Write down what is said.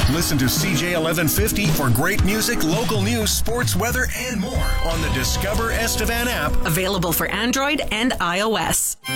Listen to CJ 1150 for great music, local news, sports, weather, and more on the Discover Estevan app. Available for Android and iOS.